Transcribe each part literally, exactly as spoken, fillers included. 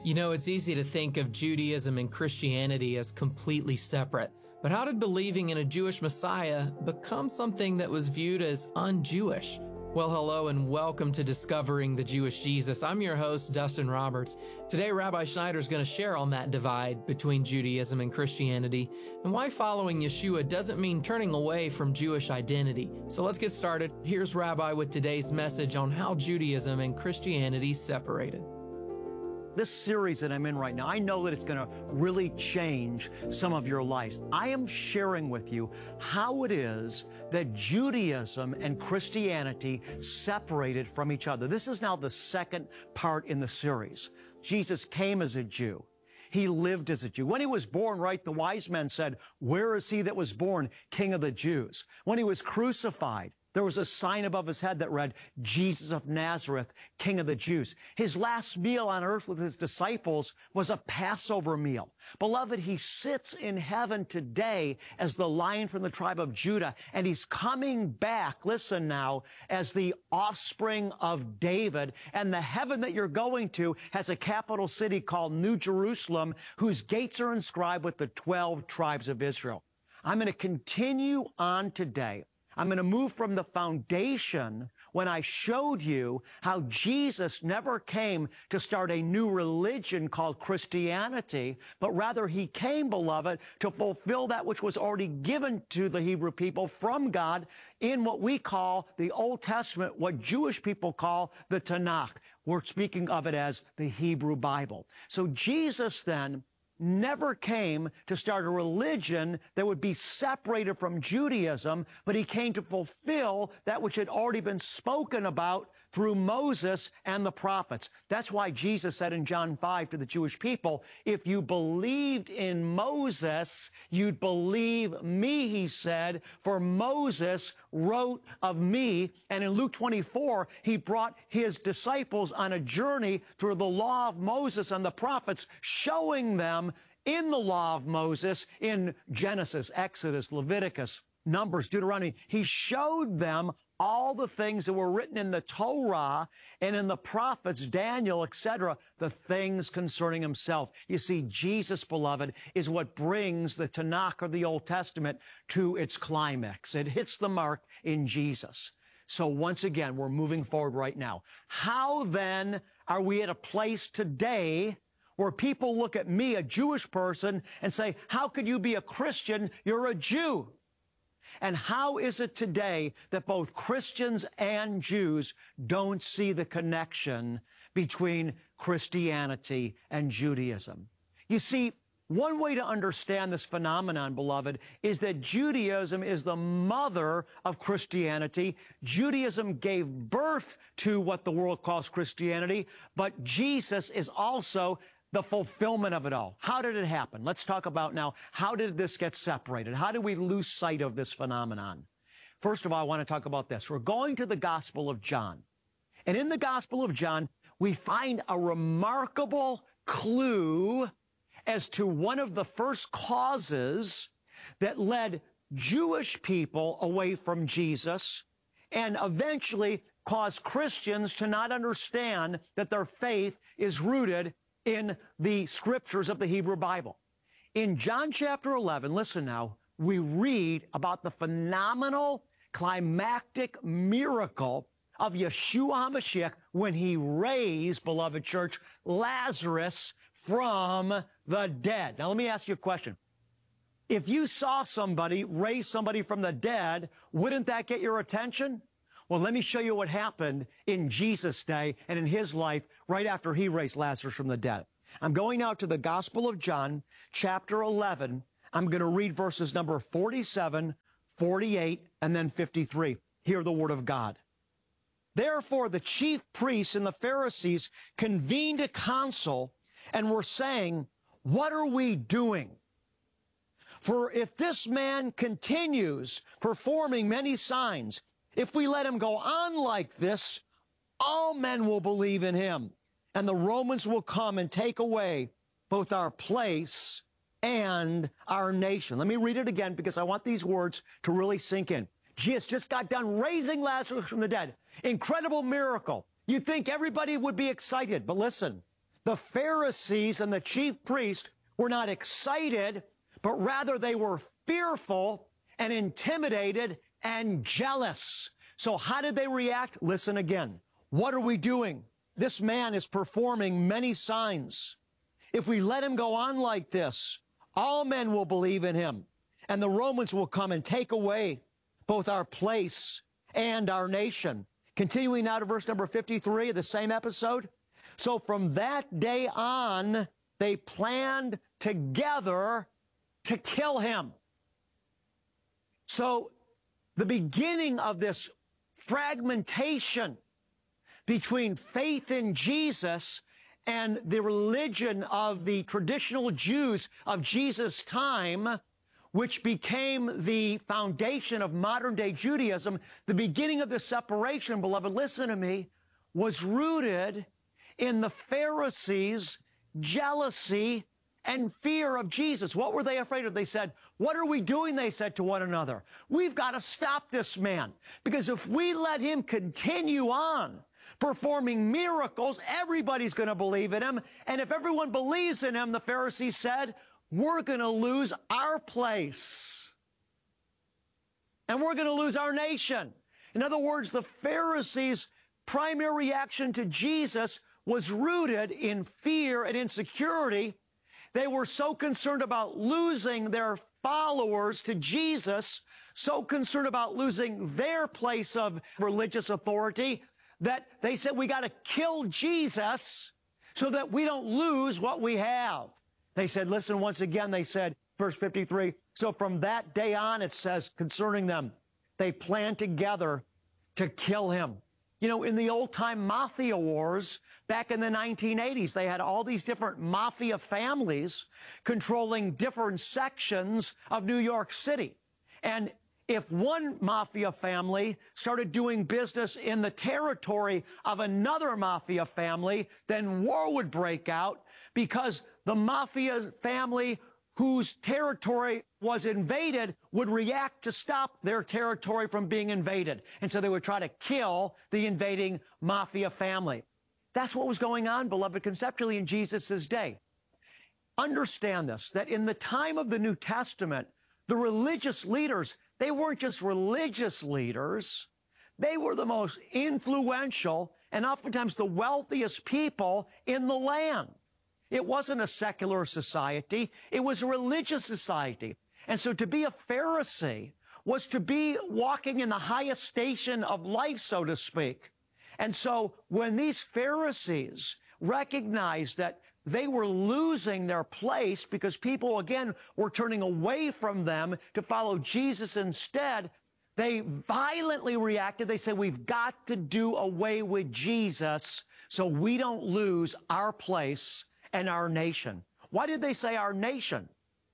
You know, it's easy to think of Judaism and Christianity as completely separate. But how did believing in a Jewish Messiah become something that was viewed as un-Jewish? Well, hello and welcome to Discovering the Jewish Jesus. I'm your host, Dustin Roberts. Today, Rabbi Schneider is going to share on that divide between Judaism and Christianity and why following Yeshua doesn't mean turning away from Jewish identity. So let's get started. Here's Rabbi with today's message on how Judaism and Christianity separated. This series that I'm in right now, I know that it's going to really change some of your lives. I am sharing with you how it is that Judaism and Christianity separated from each other. This is now the second part in the series. Jesus came as a Jew. He lived as a Jew. When he was born, right, the wise men said, "Where is he that was born, King of the Jews?" When he was crucified, there was a sign above his head that read, "Jesus of Nazareth, King of the Jews." His last meal on earth with his disciples was a Passover meal. Beloved, he sits in heaven today as the Lion from the tribe of Judah, and he's coming back, listen now, as the offspring of David. And the heaven that you're going to has a capital city called New Jerusalem, whose gates are inscribed with the twelve tribes of Israel. I'm going to continue on today. I'm going to move from the foundation when I showed you how Jesus never came to start a new religion called Christianity, but rather he came, beloved, to fulfill that which was already given to the Hebrew people from God in what we call the Old Testament, what Jewish people call the Tanakh. We're speaking of it as the Hebrew Bible. So Jesus then never came to start a religion that would be separated from Judaism, but he came to fulfill that which had already been spoken about through Moses and the prophets. That's why Jesus said in John five to the Jewish people, "If you believed in Moses, you'd believe me," he said, "for Moses wrote of me." And in Luke twenty-four, he brought his disciples on a journey through the law of Moses and the prophets, showing them in the law of Moses, in Genesis, Exodus, Leviticus, Numbers, Deuteronomy, he showed them all the things that were written in the Torah and in the prophets, Daniel, et cetera, the things concerning himself. You see, Jesus, beloved, is what brings the Tanakh or the Old Testament to its climax. It hits the mark in Jesus. So once again, we're moving forward right now. How then are we at a place today where people look at me, a Jewish person, and say, "How could you be a Christian? You're a Jew." And how is it today that both Christians and Jews don't see the connection between Christianity and Judaism? You see, one way to understand this phenomenon, beloved, is that Judaism is the mother of Christianity. Judaism gave birth to what the world calls Christianity, but Jesus is also the fulfillment of it all. How did it happen? Let's talk about now, how did this get separated? How did we lose sight of this phenomenon? First of all, I want to talk about this. We're going to the Gospel of John. And in the Gospel of John, we find a remarkable clue as to one of the first causes that led Jewish people away from Jesus and eventually caused Christians to not understand that their faith is rooted in the scriptures of the Hebrew Bible. In John chapter eleven, listen now, we read about the phenomenal climactic miracle of Yeshua HaMashiach when he raised, beloved church, Lazarus from the dead. Now let me ask you a question. If you saw somebody raise somebody from the dead, wouldn't that get your attention? Well, let me show you what happened in Jesus' day and in his life right after he raised Lazarus from the dead. I'm going now to the Gospel of John, chapter eleven. I'm going to read verses number forty-seven, forty-eight, and then fifty-three. Hear the word of God. Therefore, the chief priests and the Pharisees convened a council and were saying, "What are we doing? For if this man continues performing many signs, if we let him go on like this, all men will believe in him, and the Romans will come and take away both our place and our nation." Let me read it again because I want these words to really sink in. Jesus just got done raising Lazarus from the dead. Incredible miracle. You'd think everybody would be excited, but listen. The Pharisees and the chief priests were not excited, but rather they were fearful and intimidated and jealous. So how did they react? Listen again. What are we doing? This man is performing many signs. If we let him go on like this, all men will believe in him, and the Romans will come and take away both our place and our nation. Continuing now to verse number fifty-three of the same episode. So from that day on, they planned together to kill him. So the beginning of this fragmentation between faith in Jesus and the religion of the traditional Jews of Jesus' time, which became the foundation of modern-day Judaism, the beginning of the separation, beloved, listen to me, was rooted in the Pharisees' jealousy and fear of Jesus. What were they afraid of? They said, what are we doing? They said to one another. We've got to stop this man, because if we let him continue on performing miracles, everybody's going to believe in him. And if everyone believes in him, the Pharisees said, we're going to lose our place. And we're going to lose our nation. In other words, the Pharisees' primary reaction to Jesus was rooted in fear and insecurity. They were so concerned about losing their followers to Jesus, so concerned about losing their place of religious authority, that they said, we got to kill Jesus so that we don't lose what we have. They said, listen, once again, they said, verse fifty-three, so from that day on, it says concerning them, they planned together to kill him. You know, in the old-time mafia wars, back in the nineteen eighties, they had all these different mafia families controlling different sections of New York City. And if one mafia family started doing business in the territory of another mafia family, then war would break out, because the mafia family whose territory was invaded would react to stop their territory from being invaded. And so they would try to kill the invading mafia family. That's what was going on, beloved, conceptually in Jesus' day. Understand this, that in the time of the New Testament, the religious leaders, they weren't just religious leaders. They were the most influential and oftentimes the wealthiest people in the land. It wasn't a secular society. It was a religious society. And so to be a Pharisee was to be walking in the highest station of life, so to speak. And so when these Pharisees recognized that they were losing their place because people, again, were turning away from them to follow Jesus instead, they violently reacted. They said, we've got to do away with Jesus so we don't lose our place and our nation. Why did they say our nation?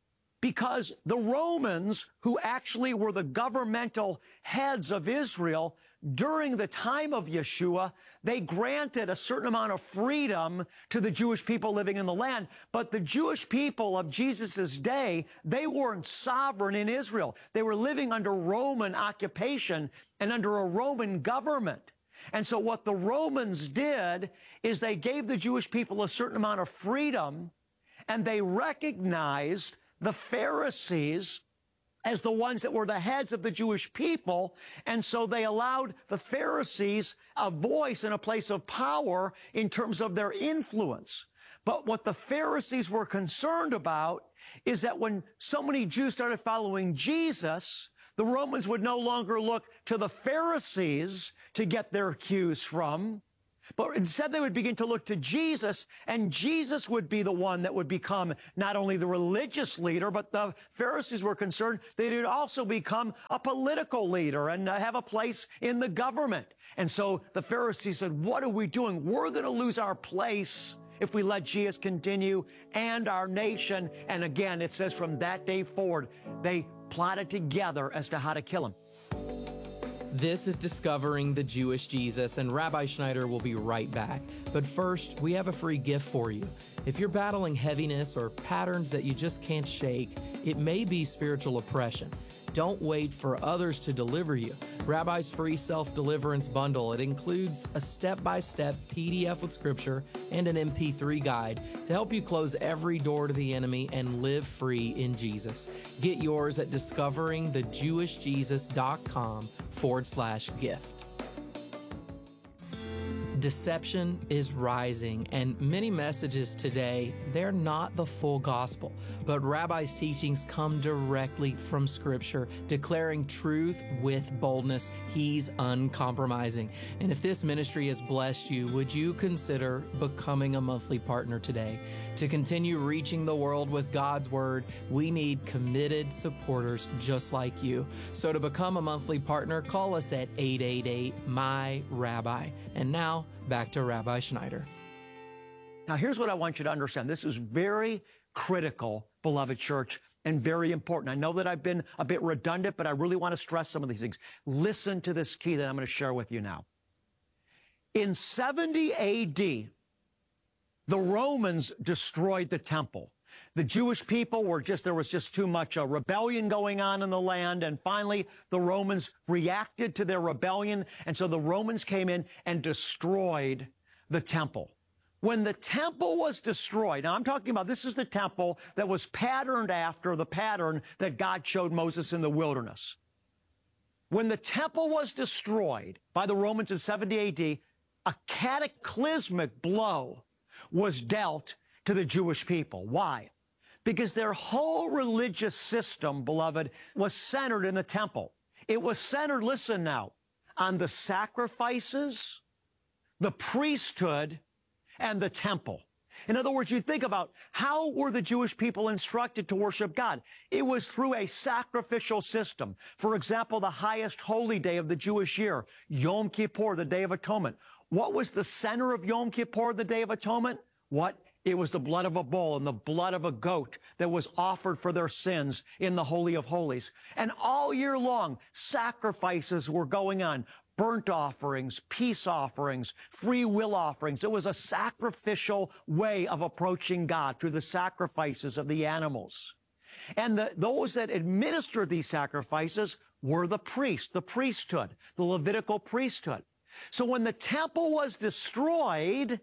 Because the Romans, who actually were the governmental heads of Israel during the time of Yeshua, they granted a certain amount of freedom to the Jewish people living in the land. But the Jewish people of Jesus' day, they weren't sovereign in Israel. They were living under Roman occupation and under a Roman government. And so what the Romans did is they gave the Jewish people a certain amount of freedom, and they recognized the Pharisees as the ones that were the heads of the Jewish people. And so they allowed the Pharisees a voice and a place of power in terms of their influence. But what the Pharisees were concerned about is that when so many Jews started following Jesus, the Romans would no longer look to the Pharisees to get their cues from, but instead they would begin to look to Jesus, and Jesus would be the one that would become not only the religious leader, but the Pharisees were concerned that he would also become a political leader and have a place in the government. And so the Pharisees said, what are we doing? We're going to lose our place if we let Jesus continue, and our nation. And again, it says from that day forward, they plotted together as to how to kill him. This is Discovering the Jewish Jesus, and Rabbi Schneider will be right back. But first, we have a free gift for you. If you're battling heaviness or patterns that you just can't shake, it may be spiritual oppression. Don't wait for others to deliver you. Rabbi's free self-deliverance bundle. It includes a step-by-step P D F with scripture and an M P three guide to help you close every door to the enemy and live free in Jesus. Get yours at discoveringthejewishjesus.com forward slash gift. Deception is rising, and many messages today, they're not the full gospel. But Rabbi's teachings come directly from Scripture, declaring truth with boldness. He's uncompromising. And if this ministry has blessed you, would you consider becoming a monthly partner today? To continue reaching the world with God's Word, we need committed supporters just like you. So to become a monthly partner, call us at eight eight eight, M Y, Rabbi. And now, back to Rabbi Schneider. Now, here's what I want you to understand. This is very critical, beloved church, and very important. I know that I've been a bit redundant, but I really want to stress some of these things. Listen to this key that I'm going to share with you now. In seventy A D, the Romans destroyed the temple. The Jewish people were just, there was just too much uh, rebellion going on in the land. And finally, the Romans reacted to their rebellion. And so the Romans came in and destroyed the temple. When the temple was destroyed, now I'm talking about, this is the temple that was patterned after the pattern that God showed Moses in the wilderness. When the temple was destroyed by the Romans in seventy A D, a cataclysmic blow was dealt to the Jewish people. Why? Because their whole religious system, beloved, was centered in the temple. It was centered, listen now, on the sacrifices, the priesthood, and the temple. In other words, you think about how were the Jewish people instructed to worship God? It was through a sacrificial system. For example, the highest holy day of the Jewish year, Yom Kippur, the Day of Atonement. What was the center of Yom Kippur, the Day of Atonement? What? It was the blood of a bull and the blood of a goat that was offered for their sins in the Holy of Holies. And all year long, sacrifices were going on. Burnt offerings, peace offerings, free will offerings. It was a sacrificial way of approaching God through the sacrifices of the animals. And the, those that administered these sacrifices were the priests, the priesthood, the Levitical priesthood. So when the temple was destroyed,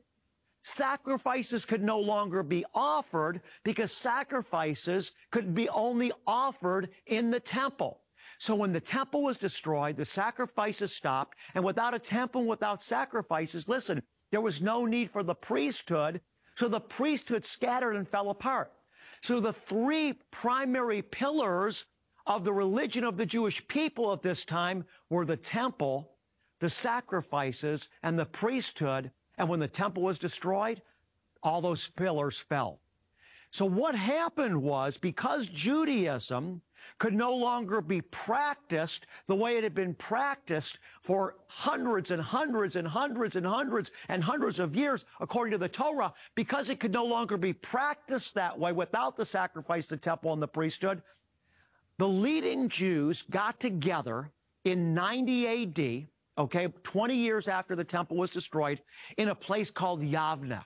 sacrifices could no longer be offered because sacrifices could be only offered in the temple. So when the temple was destroyed, the sacrifices stopped, and without a temple, without sacrifices, listen, there was no need for the priesthood, so the priesthood scattered and fell apart. So the three primary pillars of the religion of the Jewish people at this time were the temple, the sacrifices, and the priesthood. And when the temple was destroyed, all those pillars fell. So what happened was, because Judaism could no longer be practiced the way it had been practiced for hundreds and hundreds and hundreds and hundreds and hundreds of years, according to the Torah, because it could no longer be practiced that way without the sacrifice, the temple, and the priesthood, the leading Jews got together in ninety A D, okay, twenty years after the temple was destroyed, in a place called Yavne.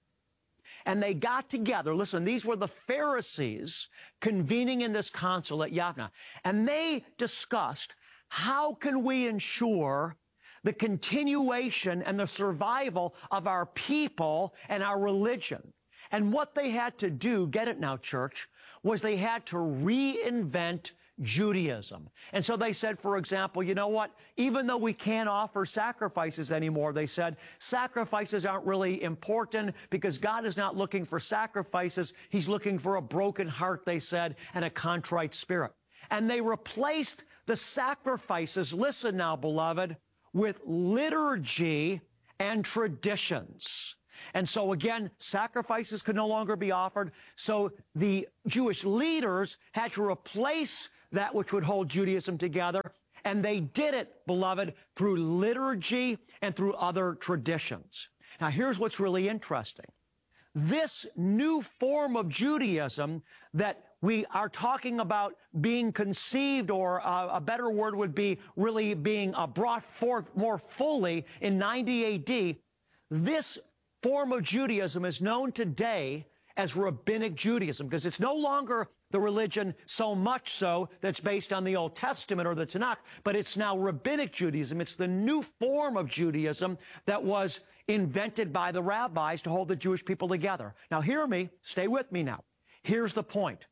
And they got together, listen, these were the Pharisees convening in this council at Yavne. And they discussed, how can we ensure the continuation and the survival of our people and our religion? And what they had to do, get it now, church, was they had to reinvent Judaism. And so they said, for example, you know what? Even though we can't offer sacrifices anymore, they said, sacrifices aren't really important because God is not looking for sacrifices. He's looking for a broken heart, they said, and a contrite spirit. And they replaced the sacrifices, listen now, beloved, with liturgy and traditions. And so again, sacrifices could no longer be offered. So the Jewish leaders had to replace that which would hold Judaism together. And they did it, beloved, through liturgy and through other traditions. Now, here's what's really interesting. This new form of Judaism that we are talking about being conceived, or uh, a better word would be really being uh, brought forth more fully in ninety A D, this form of Judaism is known today as Rabbinic Judaism, because it's no longer the religion so much so that's based on the Old Testament or the Tanakh, but it's now Rabbinic Judaism. It's the new form of Judaism that was invented by the rabbis to hold the Jewish people together. Now hear me, stay with me now. Here's the point.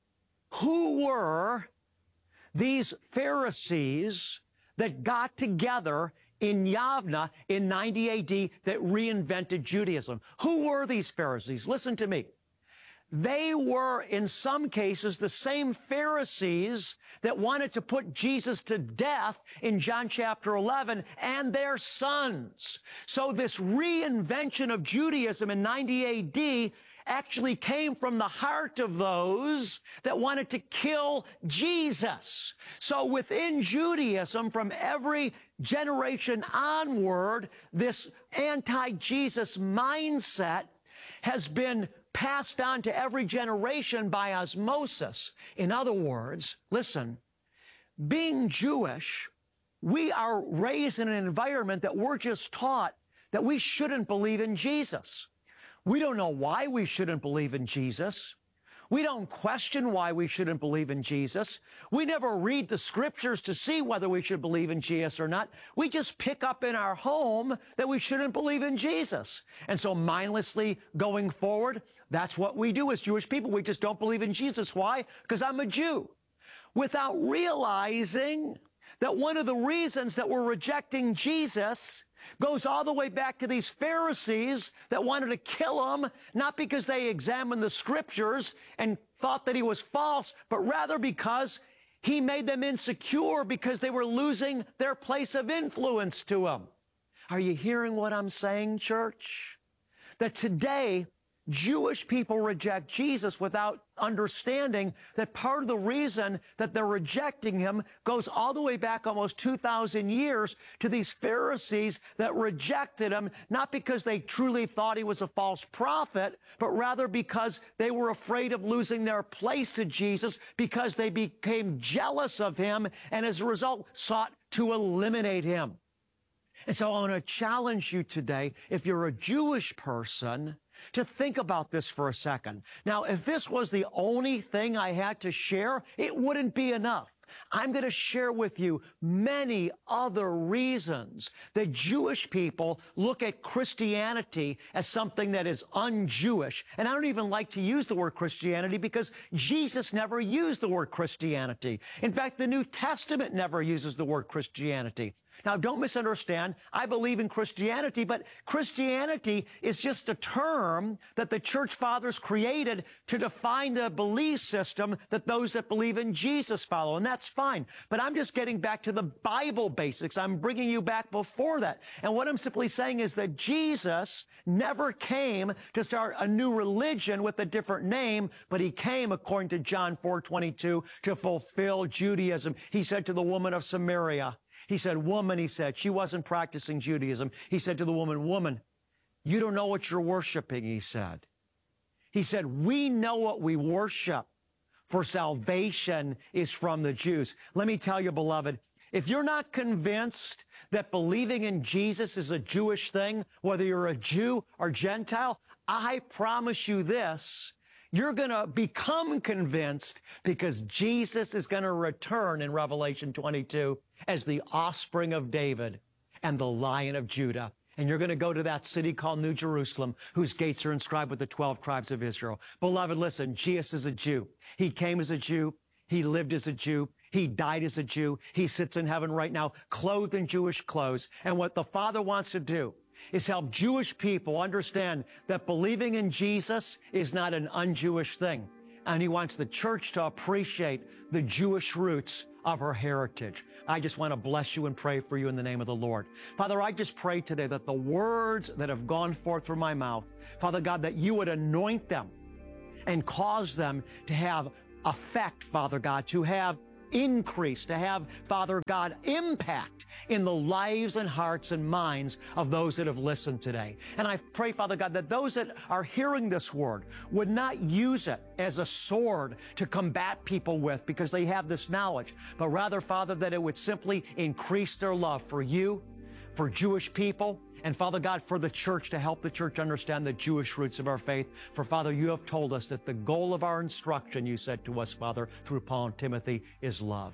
Who were these Pharisees that got together in Yavna in ninety A D that reinvented Judaism? Who were these Pharisees? Listen to me. They were, in some cases, the same Pharisees that wanted to put Jesus to death in John chapter eleven, and their sons. So this reinvention of Judaism in ninety A D actually came from the heart of those that wanted to kill Jesus. So within Judaism, from every generation onward, this anti-Jesus mindset has been passed on to every generation by osmosis. In other words, listen, being Jewish, we are raised in an environment that we're just taught that we shouldn't believe in Jesus. We don't know why we shouldn't believe in Jesus. We don't question why we shouldn't believe in Jesus. We never read the scriptures to see whether we should believe in Jesus or not. We just pick up in our home that we shouldn't believe in Jesus. And so mindlessly going forward, that's what we do as Jewish people. We just don't believe in Jesus. Why? Because I'm a Jew. Without realizing that one of the reasons that we're rejecting Jesus goes all the way back to these Pharisees that wanted to kill him, not because they examined the scriptures and thought that he was false, but rather because he made them insecure because they were losing their place of influence to him. Are you hearing what I'm saying, church? That today, Jewish people reject Jesus without understanding that part of the reason that they're rejecting him goes all the way back almost two thousand years to these Pharisees that rejected him, not because they truly thought he was a false prophet, but rather because they were afraid of losing their place to Jesus because they became jealous of him and as a result sought to eliminate him. And so I want to challenge you today, if you're a Jewish person, to think about this for a second. Now, if this was the only thing I had to share, it wouldn't be enough. I'm going to share with you many other reasons that Jewish people look at Christianity as something that is un-Jewish. And I don't even like to use the word Christianity because Jesus never used the word Christianity. In fact, the New Testament never uses the word Christianity. Now, don't misunderstand. I believe in Christianity, but Christianity is just a term that the church fathers created to define the belief system that those that believe in Jesus follow, and that's fine. But I'm just getting back to the Bible basics. I'm bringing you back before that. And what I'm simply saying is that Jesus never came to start a new religion with a different name, but he came, according to John four twenty-two, to fulfill Judaism. He said to the woman of Samaria, he said, woman, he said, she wasn't practicing Judaism. He said to the woman, woman, you don't know what you're worshiping, he said. He said, we know what we worship, for salvation is from the Jews. Let me tell you, beloved, if you're not convinced that believing in Jesus is a Jewish thing, whether you're a Jew or Gentile, I promise you this, you're going to become convinced because Jesus is going to return in Revelation twenty-two as the offspring of David and the Lion of Judah. And you're going to go to that city called New Jerusalem, whose gates are inscribed with the twelve tribes of Israel. Beloved, listen, Jesus is a Jew. He came as a Jew. He lived as a Jew. He died as a Jew. He sits in heaven right now, clothed in Jewish clothes. And what the Father wants to do is help Jewish people understand that believing in Jesus is not an un-Jewish thing. And he wants the church to appreciate the Jewish roots of her heritage. I just want to bless you and pray for you in the name of the Lord. Father, I just pray today that the words that have gone forth from my mouth, Father God, that you would anoint them and cause them to have effect, Father God, to have increase, to have, Father God, impact in the lives and hearts and minds of those that have listened today. And I pray, Father God, that those that are hearing this word would not use it as a sword to combat people with because they have this knowledge, but rather, Father, that it would simply increase their love for you, for Jewish people, and Father God, for the church, to help the church understand the Jewish roots of our faith. For Father, you have told us that the goal of our instruction, you said to us, Father, through Paul and Timothy, is love.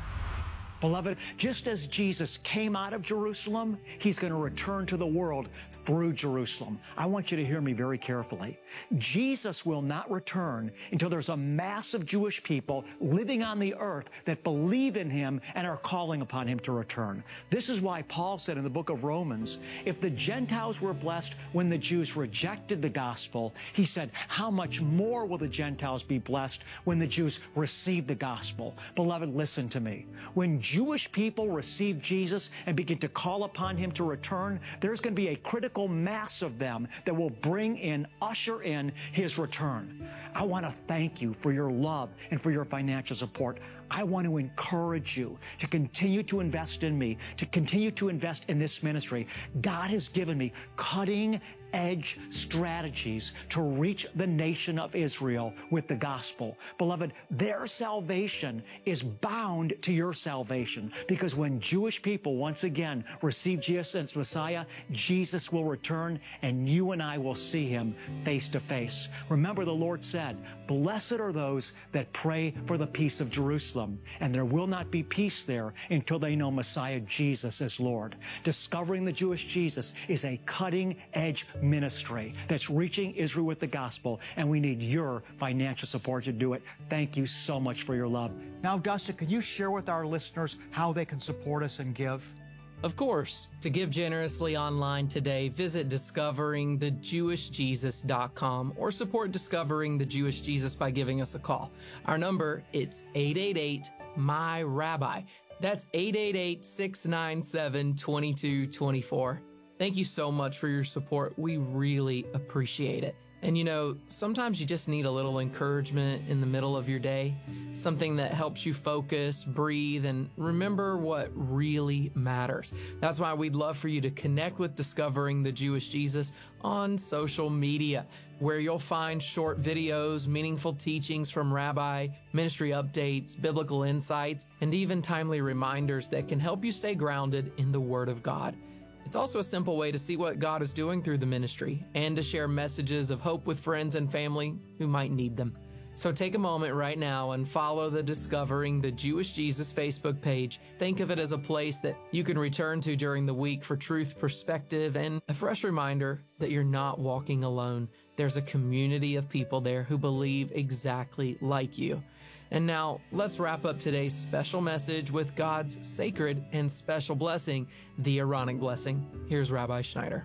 Beloved, just as Jesus came out of Jerusalem, he's going to return to the world through Jerusalem. I want you to hear me very carefully. Jesus will not return until there's a mass of Jewish people living on the earth that believe in him and are calling upon him to return. This is why Paul said in the book of Romans, if the Gentiles were blessed when the Jews rejected the gospel, he said, how much more will the Gentiles be blessed when the Jews receive the gospel? Beloved, listen to me. When Jewish people receive Jesus and begin to call upon him to return, there's going to be a critical mass of them that will bring in, usher in his return. I want to thank you for your love and for your financial support. I want to encourage you to continue to invest in me, to continue to invest in this ministry. God has given me cutting edge strategies to reach the nation of Israel with the gospel. Beloved, their salvation is bound to your salvation, because when Jewish people once again receive Jesus as Messiah, Jesus will return and you and I will see him face to face. Remember, the Lord said, blessed are those that pray for the peace of Jerusalem, and there will not be peace there until they know Messiah Jesus as Lord. Discovering the Jewish Jesus is a cutting edge ministry that's reaching Israel with the gospel, and we need your financial support to do it. Thank you so much for your love. Now, Dustin, could you share with our listeners how they can support us and give? Of course. To give generously online today, visit discovering the jewish jesus dot com or support Discovering the Jewish Jesus by giving us a call. Our number, it's eight eight eight, M Y Rabbi. That's eight eight eight, six nine seven, two two two four. Thank you so much for your support. We really appreciate it. And you know, sometimes you just need a little encouragement in the middle of your day, something that helps you focus, breathe, and remember what really matters. That's why we'd love for you to connect with Discovering the Jewish Jesus on social media, where you'll find short videos, meaningful teachings from Rabbi, ministry updates, biblical insights, and even timely reminders that can help you stay grounded in the Word of God. It's also a simple way to see what God is doing through the ministry and to share messages of hope with friends and family who might need them. So take a moment right now and follow the Discovering the Jewish Jesus Facebook page. Think of it as a place that you can return to during the week for truth, perspective, and a fresh reminder that you're not walking alone. There's a community of people there who believe exactly like you. And now, let's wrap up today's special message with God's sacred and special blessing, the Aaronic blessing. Here's Rabbi Schneider.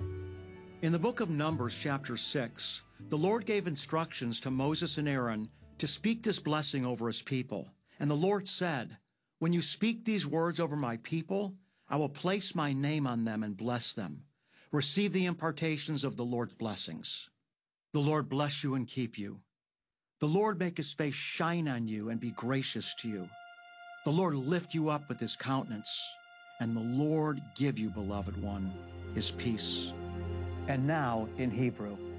In the book of Numbers, chapter six, the Lord gave instructions to Moses and Aaron to speak this blessing over his people. And the Lord said, when you speak these words over my people, I will place my name on them and bless them. Receive the impartations of the Lord's blessings. The Lord bless you and keep you. The Lord make his face shine on you and be gracious to you. The Lord lift you up with his countenance, and the Lord give you, beloved one, his peace. And now in Hebrew.